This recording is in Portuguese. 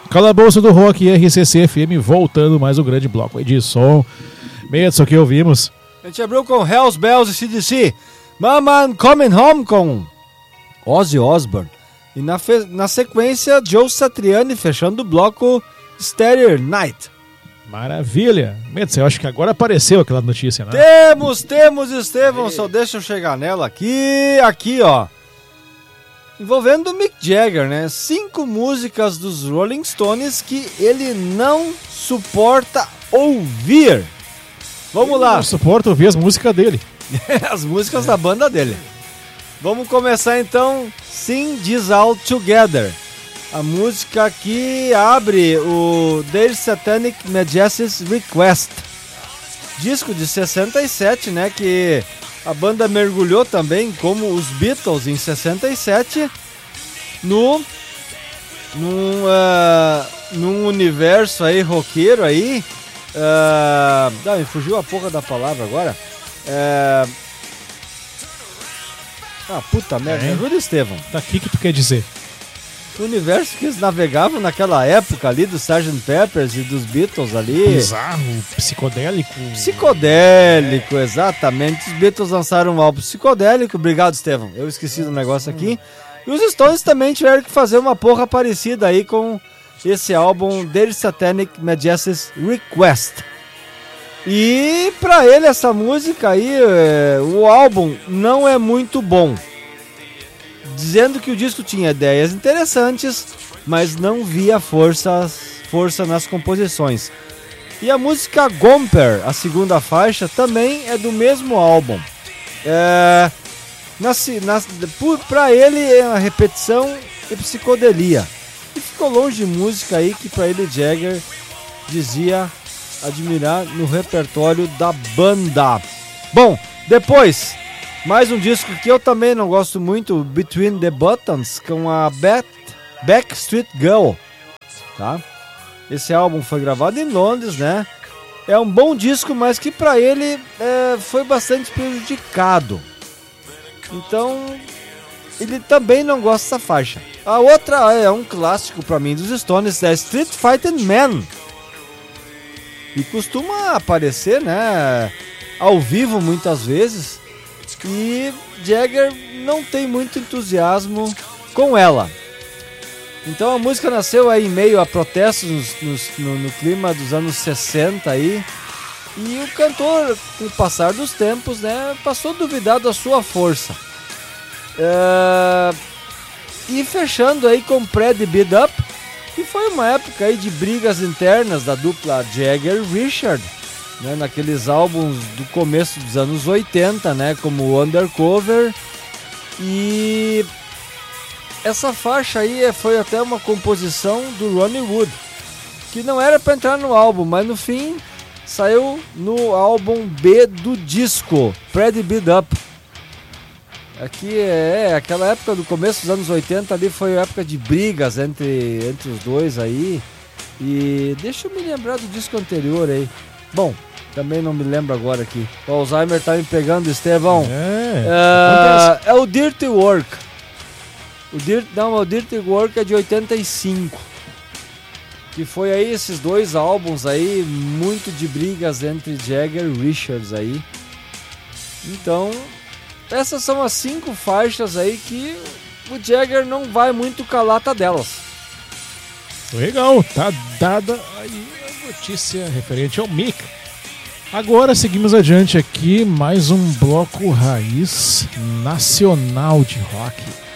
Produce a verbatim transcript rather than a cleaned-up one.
Calabouço do Rock R C C F M, voltando mais um grande bloco aí de som. Medson, que ouvimos. A gente abriu com Hells Bells e C D C. Mama Coming Home com Ozzy Osbourne. E na, fe- na sequência, Joe Satriani fechando o bloco Stereo Night. Maravilha. Medson, eu acho que agora apareceu aquela notícia, né? Temos, temos, Estevão. Só deixa eu chegar nela aqui. Aqui, ó. Envolvendo o Mick Jagger, né? Cinco músicas dos Rolling Stones que ele não suporta ouvir. Vamos eu lá. não suporto ouvir as músicas dele. As músicas é. da banda dele. Vamos começar então. Sing This All Together. A música que abre o Their Satanic Majesty's Request. Disco de sessenta e sete, né? Que a banda mergulhou também, como os Beatles em sessenta e sete, no num, uh, num universo aí roqueiro aí. Uh, ah, me fugiu a porra da palavra agora. Uh, ah, puta merda, é. ajuda, Estevão. Tá aqui que tu quer dizer. O universo que eles navegavam naquela época ali do sergeant Pepper's e dos Beatles ali. Bizarro, psicodélico. Psicodélico, exatamente. Os Beatles lançaram um álbum psicodélico. Obrigado, Estevão. Eu esqueci do negócio aqui. E os Stones também tiveram que fazer uma porra parecida aí com esse álbum Their Satanic Majesty's Request. E pra ele essa música aí, é, o álbum não é muito bom. Dizendo que o disco tinha ideias interessantes, mas não via força, força nas composições. E a música Gomper, a segunda faixa, também é do mesmo álbum. É, na, na, pra ele é uma repetição e psicodelia. E ficou longe de música aí que pra ele Jagger dizia admirar no repertório da banda. Bom, depois, mais um disco que eu também não gosto muito, Between the Buttons, com a Back, Backstreet Girl, tá? Esse álbum foi gravado em Londres, né? É um bom disco, mas que pra ele é, foi bastante prejudicado. Então, ele também não gosta dessa faixa. A outra é um clássico pra mim dos Stones, é Street Fighting Man. E costuma aparecer, né, ao vivo muitas vezes. E Jagger não tem muito entusiasmo com ela. Então a música nasceu aí em meio a protestos nos, nos, no, no clima dos anos sessenta aí. E o cantor, com o passar dos tempos, né, passou a duvidar da sua força. É... E fechando aí com Pretty Beat Up, que foi uma época aí de brigas internas da dupla Jagger e Richard, né, naqueles álbuns do começo dos anos oitenta, né, como Undercover. E essa faixa aí foi até uma composição do Ronnie Wood, que não era para entrar no álbum, mas no fim saiu no álbum B do disco, Pretty Beat Up. Aqui é, é aquela época do começo dos anos oitenta ali, foi a época de brigas entre, entre os dois aí. E deixa eu me lembrar do disco anterior aí. Bom, também não me lembro agora aqui. O Alzheimer tá me pegando, Estevão. É, é, é o Dirty Work. O Dirty, não, o Dirty Work é de oitenta e cinco. Que foi aí esses dois álbuns aí, muito de brigas entre Jagger e Richards aí. Então, essas são as cinco faixas aí que o Jagger não vai muito com a lata delas. Legal, tá dada aí a notícia referente ao Mick. Agora seguimos adiante aqui, mais um bloco raiz nacional de rock.